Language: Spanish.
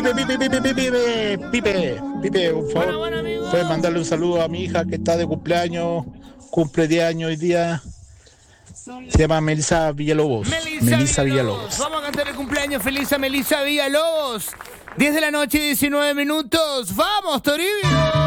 Pipe, por favor, Bueno, amigo. puedes mandarle un saludo a mi hija que está de cumpleaños, cumple 10 años hoy día. Se llama Melissa Villalobos. Melissa Villalobos. Vamos a cantar el cumpleaños feliz a Melissa Villalobos. 10 de la noche, 19 minutos. ¡Vamos, Toribio!